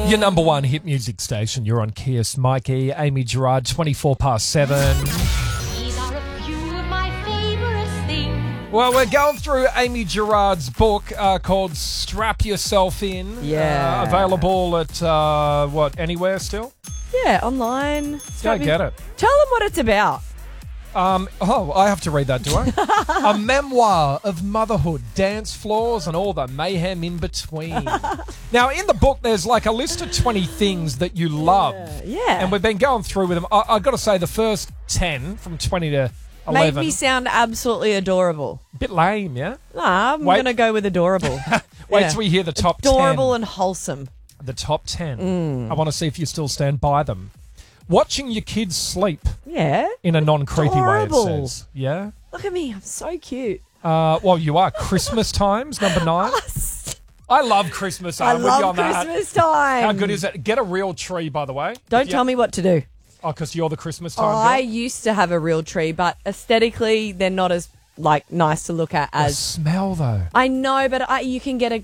Your number one hit music station. You're on Kiss. Mikey, Amy Gerard, 7. These are a few of my favourite things. Well, we're going through Amy Gerard's book called Strap Yourself In. Yeah. Available at, anywhere still? Yeah, online. Go get it. Tell them what it's about. I have to read that, do I? A memoir of motherhood, dance floors, and all the mayhem in between. Now, in the book, there's like a list of 20 things that you love. Yeah. And we've been going through with them. I've got to say, the first 10, from 20 to 11. Made me sound absolutely adorable. Bit lame, yeah? Nah, I'm Wait. going to go with adorable. Wait Yeah. till we hear the top 10. Adorable and wholesome. The top 10. I want to see if you still stand by them. Watching your kids sleep Yeah. in a non-creepy way, it Adorable. says. Yeah? Look at me. I'm so cute. Well, you are. Christmas times, number 9. I love Christmas. I I'm with you on love that. Christmas time. How good is it? Get a real tree, by the way. Don't tell me what to do. Oh, because you're the Christmas time I girl? used to have a real tree, but aesthetically, they're not as nice to look at The as. smell, though. I know, but you can get an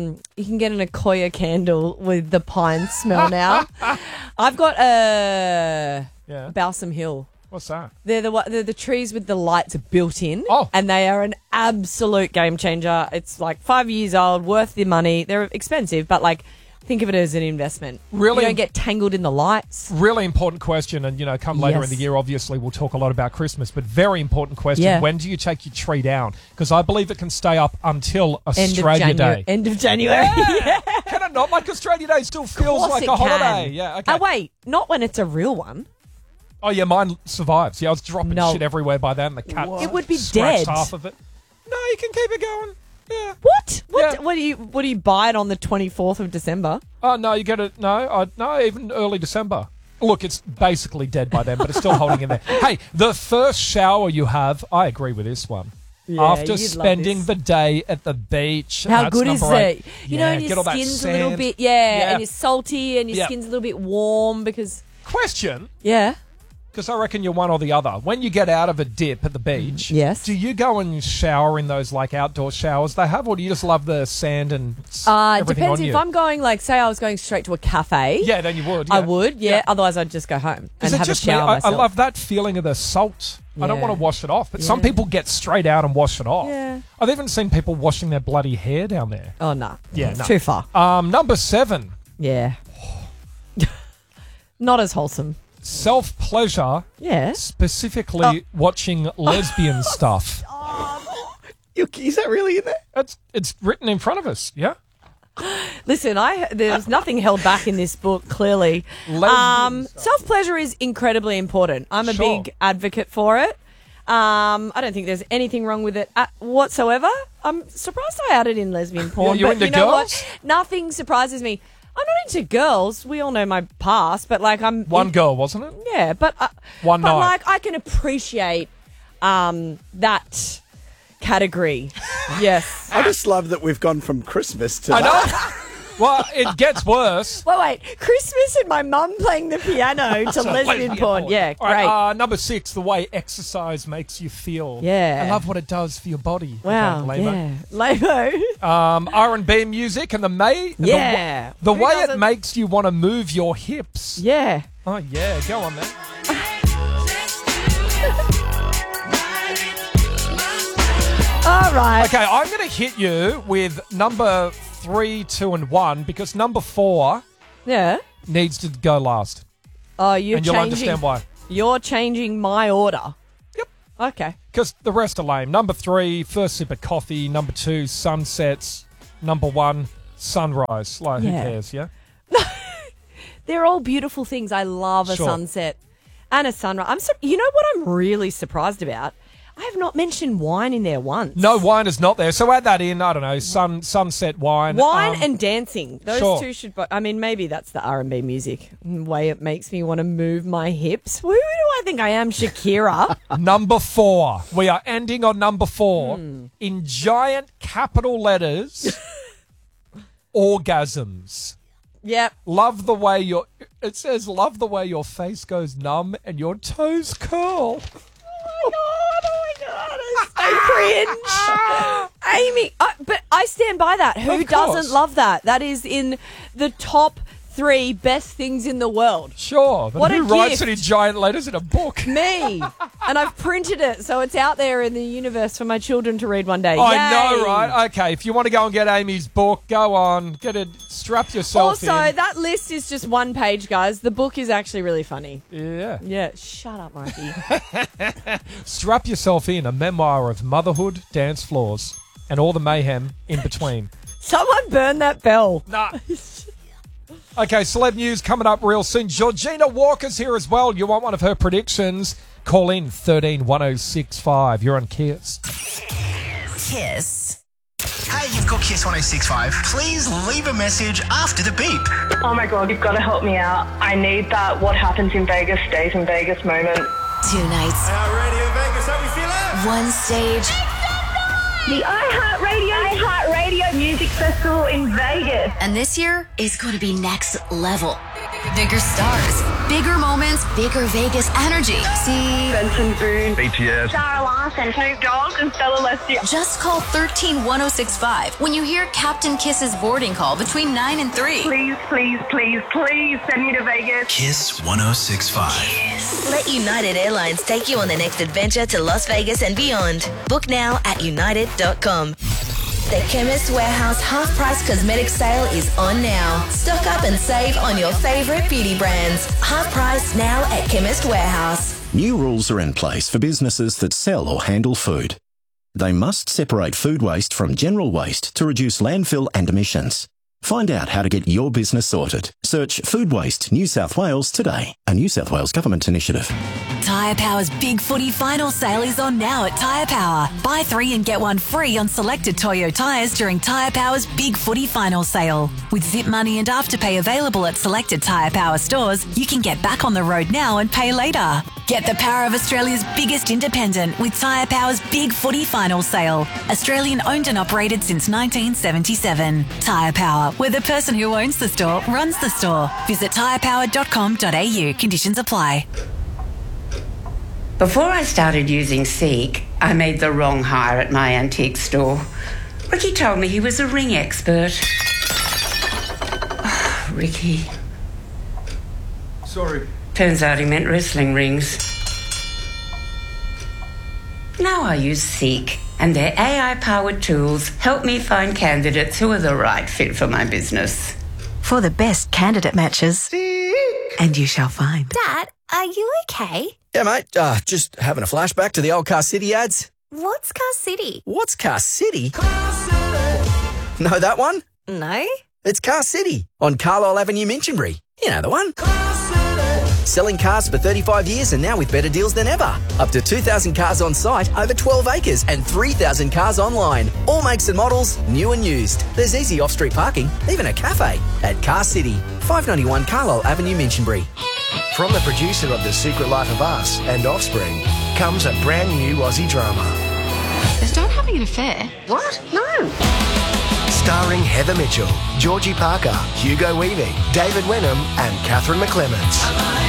Akoya candle with the pine smell now. I've got a Yeah. Balsam Hill. What's that? They're the trees with the lights built in. Oh. And they are an absolute game changer. It's like 5 years old, worth the money. They're expensive, but think of it as an investment. Really? You don't get tangled in the lights. Really important question, and come later in Yes. the year, obviously we'll talk a lot about Christmas, but very important question. Yeah. When do you take your tree down? Because I believe it can stay up until End Australia of January. Day. End of January. Yeah. Can it not? Like Australia Day still feels Course like it a holiday. can. Yeah, okay. Oh, wait. Not when it's a real one. Oh, yeah, mine survives. Yeah, I was dropping No. shit everywhere by then. The cat It would be scratched dead. half of it. No, you can keep it going. Yeah. What? Yeah. What do you buy it on the 24th of December? Oh, no, you get it. No, even early December. Look, it's basically dead by then, but it's still holding in there. Hey, the first shower you have, I agree with this one. Yeah, After you'd love spending this. the day at the beach. How that's good is number 8. it? You know, and get your all that skin's a little sand. bit, Yeah. and you're salty, and your Yeah. skin's a little bit warm because, Question, yeah. because I reckon you're one or the other. When you get out of a dip at the beach, Yes. do you go and shower in those outdoor showers they have, or do you just love the sand and everything Depends on if you? I'm going, say I was going straight to a cafe. Yeah, then you would. I yeah. would, yeah. Otherwise, I'd just go home Is and it have a just me? shower I myself. love that feeling of the salt. I don't Yeah. want to wash it off, but some Yeah. people get straight out and wash it off. Yeah. I've even seen people washing their bloody hair down there. Oh, no. Yeah, It's no. too far. Number 7, Yeah. Not as wholesome. self-pleasure, Yeah. specifically watching lesbian stuff. Is that really in there? It's written in front of us, yeah? Listen, there's nothing held back in this book, clearly. Lesbian stuff. Self-pleasure is incredibly important. I'm a Sure. big advocate for it. I don't think there's anything wrong with it whatsoever. I'm surprised I added in lesbian porn. you're but into you know girls? what? Nothing surprises me. I'm not into girls. We all know my past, but I'm One girl, wasn't it? Yeah, but One but night. I can appreciate that category. Yes. I just love that we've gone from Christmas to I that. know. Well, it gets worse. Wait. Christmas and my mum playing the piano to lesbian porn. Yeah, All great. right, number 6, the way exercise makes you feel. Yeah. I love what it does for your body. Wow. Okay, Lamo. Yeah. Lamo. R&B music and Yeah. the Who way it doesn't? makes you want to move your hips. Yeah. Oh, yeah. Go on, then. All right. Okay, I'm going to hit you with number 3, 2, and 1 because number 4 Yeah. needs to go last. Oh, you're And you'll changing. understand why. You're changing my order. Yep. Okay. Because the rest are lame. Number 3, first sip of coffee. Number 2, sunsets. Number 1, sunrise. Who Yeah. cares, yeah? They're all beautiful things. I love a Sure. sunset and a sunrise. You know what I'm really surprised about? I have not mentioned wine in there once. No, wine is not there. So add that in. I don't know, sunset wine. Wine and dancing. Those sure. two should... maybe that's the R&B music. The way it makes me want to move my hips. Who do I think I am? Shakira? Number 4. We are ending on number 4. In giant capital letters, orgasms. Yep. Love the way it says, love the way your face goes numb and your toes curl. Oh my God, it's so cringe. Amy, but I stand by that. Who Of course. doesn't love that? That is in the top 3 best things in the world. Sure, but What who a writes gift. it in giant letters in a book? Me. And I've printed it, so it's out there in the universe for my children to read one day. I Yay. know, right? Okay, if you want to go and get Amy's book, go on. Get it. Strap yourself Also, in. that list is just one page, guys. The book is actually really funny. Yeah. Yeah, shut up, Mikey. Strap yourself in. A memoir of motherhood, dance floors, and all the mayhem in between. Someone burn that bell. Nah. Okay, celeb news coming up real soon. Georgina Walker's here as well. You want one of her predictions? Call in 131065. You're on Kiss. Kiss. Hey, you've got Kiss 1065. Please leave a message after the beep. Oh my God, you've got to help me out. I need that what happens in Vegas stays in Vegas moment. 2 nights. Radio Vegas, how we feeling? 1 stage. The iHeartRadio Music Festival in Vegas. And this year is going to be next level. Bigger stars, bigger moments, bigger Vegas energy. See, Benson Boone, BTS. Sarah Larson, Snoop Dogg, and Stella Leslie. just call 131065 when you hear Captain Kiss's boarding call between 9 and 3. Please, please, please, please send me to Vegas. Kiss 1065. Let United Airlines take you on the next adventure to Las Vegas and beyond. Book now at united.com. The Chemist Warehouse half-price cosmetic sale is on now. Stock up and save on your favourite beauty brands. Half price now at Chemist Warehouse. New rules are in place for businesses that sell or handle food. They must separate food waste from general waste to reduce landfill and emissions. Find out how to get your business sorted. Search Food Waste New South Wales today, a New South Wales government initiative. Tyre Power's Big Footy Final Sale is on now at Tyre Power. Buy 3 and get 1 free on selected Toyo tyres during Tyre Power's Big Footy Final Sale. With Zip Money and Afterpay available at selected Tyre Power stores, you can get back on the road now and pay later. Get the power of Australia's biggest independent with Tyre Power's Big Footy Final Sale. Australian owned and operated since 1977. Tyre Power, where the person who owns the store runs the store. Visit tyrepower.com.au. Conditions apply. Before I started using Seek, I made the wrong hire at my antique store. Ricky told me he was a ring expert. Ricky. Sorry. Turns out he meant wrestling rings. Now I use Seek, and their AI-powered tools help me find candidates who are the right fit for my business. For the best candidate matches, and you shall find. Dad, are you okay? Yeah, mate. Just having a flashback to the old Car City ads. What's Car City? What's Car City? Know that one? No. It's Car City on Carlisle Avenue, Minchinbury. You know the one. Selling cars for 35 years and now with better deals than ever. Up to 2,000 cars on site, over 12 acres and 3,000 cars online. All makes and models, new and used. There's easy off-street parking, even a cafe at Car City, 591 Carlisle Avenue, Minchinbury. From the producer of The Secret Life of Us and Offspring comes a brand new Aussie drama. Is Dad having an affair? What? No. Starring Heather Mitchell, Georgie Parker, Hugo Weaving, David Wenham and Catherine McClements.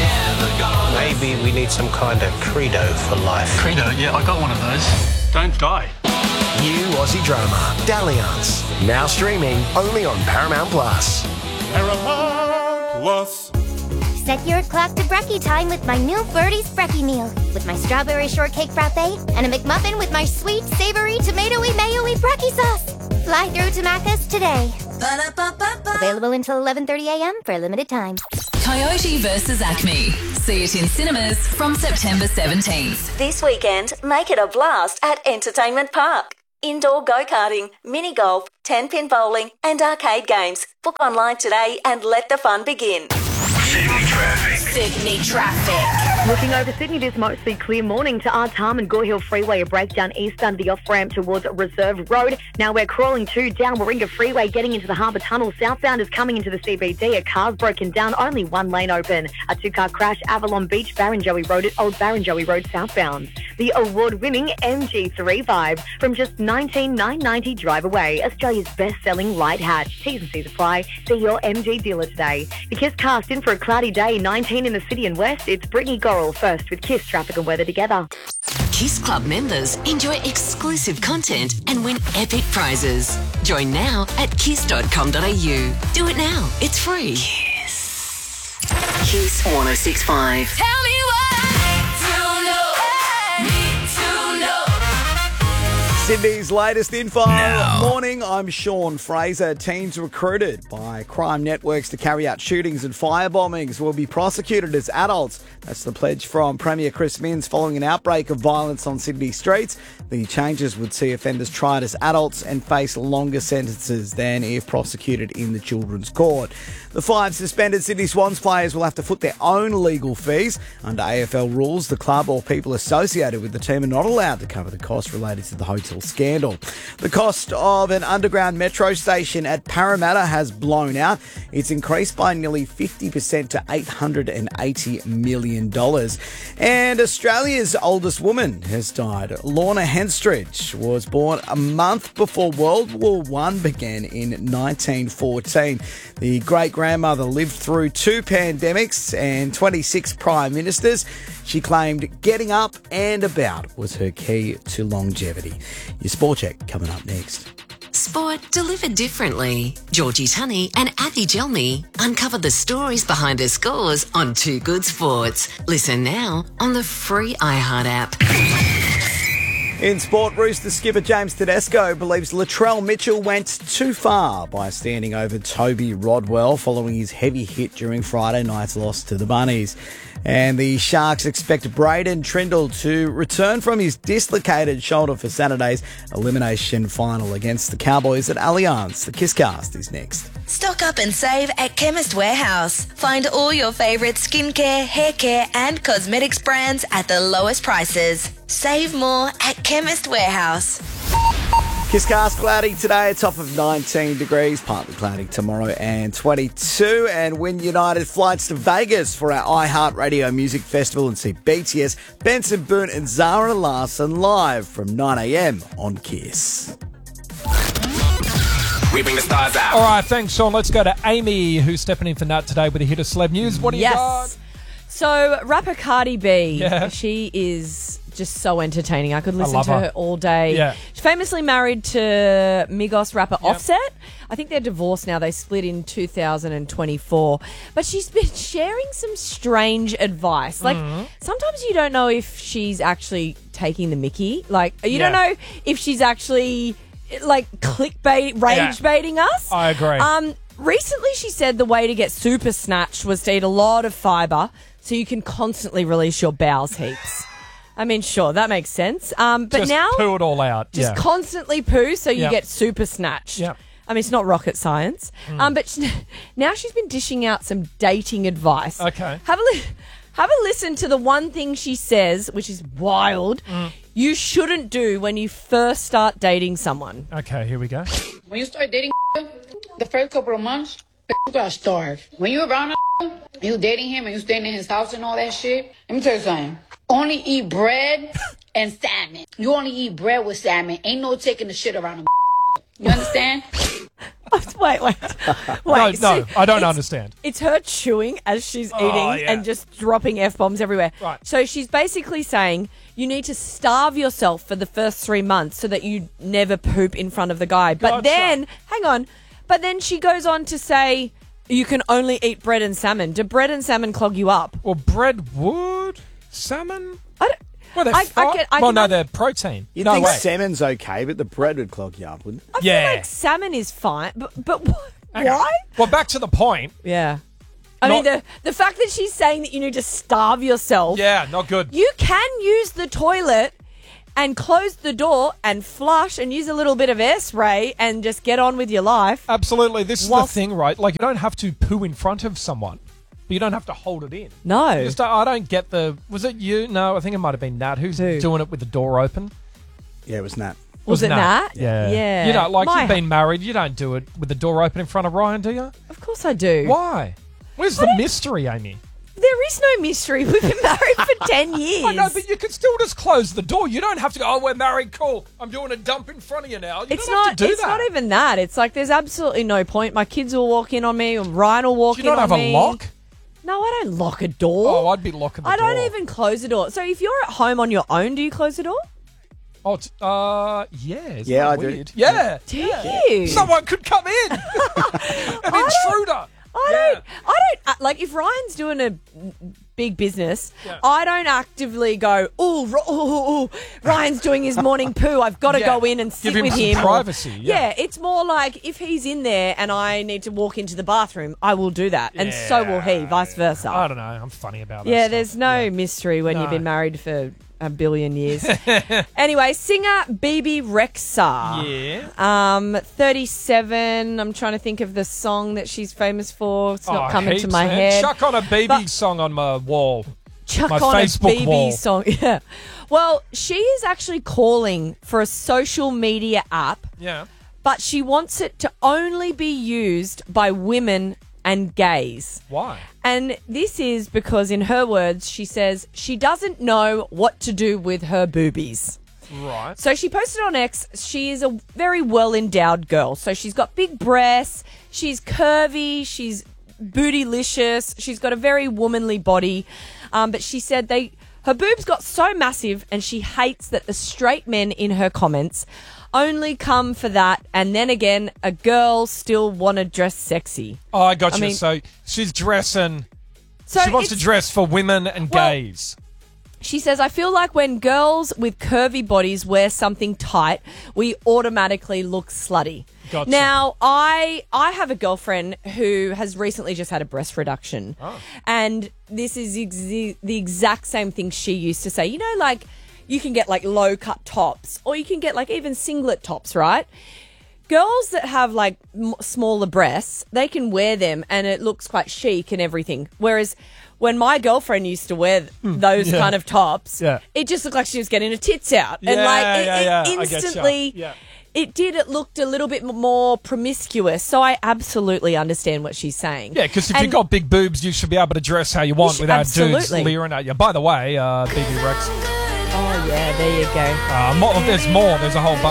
Maybe we need some kind of credo for life. Credo? Yeah, I got one of those. Don't die. New Aussie drama, Dalliance. Now streaming only on Paramount Plus. Paramount Plus. Set your clock to brekkie time with my new Birdie's Brekkie meal. With my strawberry shortcake frappe and a McMuffin with my sweet, savory, tomatoey, mayo-y brekkie sauce. Fly through to Macca's today. Ba-da-ba-ba-ba. Available until 11:30 a.m. for a limited time. Coyote versus Acme. See it in cinemas from September 17th. This weekend, make it a blast at Entertainment Park. Indoor go-karting, mini-golf, 10-pin bowling and arcade games. Book online today and let the fun begin. Sydney traffic. Looking over Sydney, this mostly clear morning to Artarm and Gore Hill Freeway, a breakdown eastbound the off-ramp towards Reserve Road. Now we're crawling to down Warringah Freeway, getting into the Harbour Tunnel. Southbound is coming into the CBD. A car's broken down, only one lane open. A two-car crash, Avalon Beach, Barrenjoey Road at Old Barrenjoey Road southbound. The award-winning MG3 Vibe from just $19,990 drive away. Australia's best-selling light hatch. T's and C's apply. See your MG dealer today. The Kiss cast in for a cloudy day, 19 in the city and west. It's Brittany Gorrell first with Kiss traffic and weather together. Kiss Club members enjoy exclusive content and win epic prizes. Join now at kiss.com.au. Do it now. It's free. Kiss. Kiss 106.5. Tell me what to know. Need to know. Sydney's latest info. Morning, I'm Sean Fraser. Teams recruited by crime networks to carry out shootings and firebombings will be prosecuted as adults. That's the pledge from Premier Chris Minns following an outbreak of violence on Sydney streets. The changes would see offenders tried as adults and face longer sentences than if prosecuted in the Children's Court. The 5 suspended Sydney Swans players will have to foot their own legal fees. Under AFL rules, the club or people associated with the team are not allowed to cover the costs related to the hotel scandal. The cost of an underground metro station at Parramatta has blown out. It's increased by nearly 50% to $880 million. And Australia's oldest woman has died. Lorna Henstridge was born a month before World War I began in 1914. The great-grandmother lived through 2 pandemics and 26 prime ministers. She claimed getting up and about was her key to longevity. Your sport check coming up next. Sport delivered differently. Georgie Tunney and Athy Gelmy uncover the stories behind her scores on Too Good Sports. Listen now on the free iHeart app. In sport, Rooster skipper James Tedesco believes Latrell Mitchell went too far by standing over Toby Rodwell following his heavy hit during Friday night's loss to the Bunnies. And the Sharks expect Braden Trindle to return from his dislocated shoulder for Saturday's elimination final against the Cowboys at Allianz. The Kisscast is next. Stock up and save at Chemist Warehouse. Find all your favourite skincare, hair care and cosmetics brands at the lowest prices. Save more at Chemist Warehouse. Kisscast cloudy today, top of 19 degrees, partly cloudy tomorrow and 22. And win United flights to Vegas for our iHeartRadio Music Festival and see BTS, Benson Boone and Zara Larsson live from 9 a.m. on Kiss. We bring the stars out. All right, thanks, Sean. Let's go to Amy, who's stepping in for Nat today with a hit of celeb news. What do you got? So, rapper Cardi B, Yeah. she is just so entertaining. I could listen love to her. her all day. Yeah. She's famously married to Migos rapper Offset. I think they're divorced now. They split in 2024. But she's been sharing some strange advice. Like, sometimes you don't know if she's actually taking the mickey. Like, you don't know if she's actually, like, clickbait, rage baiting us. I agree. Recently, she said the way to get super snatched was to eat a lot of fibre so you can constantly release your bowels heaps. I mean, sure, that makes sense. But just now, poo it all out. just constantly poo so you get super snatched. Yep. I mean, it's not rocket science. But now she's been dishing out some dating advice. Okay. Have a listen to the one thing she says, which is wild, you shouldn't do when you first start dating someone. Okay, here we go. When you start dating the first couple of months, you gotta starve. When you around you dating him and you staying in his house and all that shit, let me tell you something. Only eat bread and salmon. You only eat bread with salmon. Ain't no taking the shit around him. You understand? Wait. No, I don't understand. It's her chewing as she's eating and just dropping F-bombs everywhere. Right. So she's basically saying you need to starve yourself for the first 3 months so that you never poop in front of the guy. But then, hang on, she goes on to say you can only eat bread and salmon. Do bread and salmon clog you up? Well, bread would. Salmon? I don't... Well, they're they're protein. You'd think salmon's okay, but the bread would clog you up, wouldn't it? I feel like salmon is fine, but why? Well, back to the point. Yeah. I mean, the fact that she's saying that you need to starve yourself. Yeah, not good. You can use the toilet and close the door and flush and use a little bit of air spray and just get on with your life. Absolutely. This is the thing, right? Like, you don't have to poo in front of someone. But you don't have to hold it in. No. I don't get the... Was it you? No, I think it might have been Nat. Who's doing it with the door open? Yeah, it was Nat. Was it Nat? Yeah. You know, like, you've been married. You don't do it with the door open in front of Ryan, do you? Of course I do. Why? Where's the mystery, Amy? There is no mystery. We've been married for 10 years. I know, but you can still just close the door. You don't have to go, we're married, cool. I'm doing a dump in front of you now. You don't have to do that. It's not even that. It's like there's absolutely no point. My kids will walk in on me and Ryan will walk in on me. Do you not have a lock? No, I don't lock a door. Oh, I'd be locking the door. I don't even close the door. So if you're at home on your own, do you close the door? Oh, yeah. Yeah, I weird? do. Yeah. Do you? Someone could come in. An intruder. I don't like if Ryan's doing a big business. Yeah. I don't actively go, oh, Ryan's doing his morning poo. I've got to go in and sit with him. Give him some privacy. Yeah, it's more like if he's in there and I need to walk into the bathroom, I will do that, and so will he, vice versa. I don't know. I'm funny about that. Yeah, stuff. There's no mystery when you've been married for a billion years. Anyway, singer BB Rexha. Yeah. 37. I'm trying to think of the song that she's famous for. It's not coming to my head. Chuck on a BB song on my wall. Chuck my on Facebook a BB wall. song. Yeah. Well, she is actually calling for a social media app. Yeah. But she wants it to only be used by women and gays. Why? And this is because, in her words, she says she doesn't know what to do with her boobies. Right. So she posted on X, she is a very well-endowed girl. So she's got big breasts, she's curvy, she's bootylicious, she's got a very womanly body. But she said her boobs got so massive, and she hates that the straight men in her comments only come for that, and then again, a girl still want to dress sexy. Oh, I got you. So she's dressing. So she wants to dress for women and gays. She says, I feel like when girls with curvy bodies wear something tight, we automatically look slutty. Gotcha. Now, I have a girlfriend who has recently just had a breast reduction. Oh. And this is the exact same thing she used to say. You know, like, you can get like low cut tops, or you can get like even singlet tops, right? Girls that have like smaller breasts, they can wear them and it looks quite chic and everything. Whereas when my girlfriend used to wear those kind of tops, it just looked like she was getting her tits out. And it instantly, it looked a little bit more promiscuous. So I absolutely understand what she's saying. Yeah, because if you've got big boobs, you should be able to dress how you want without dudes leering at you. By the way, BB Rex. Oh, yeah, there you go. There's more. There's a whole bunch.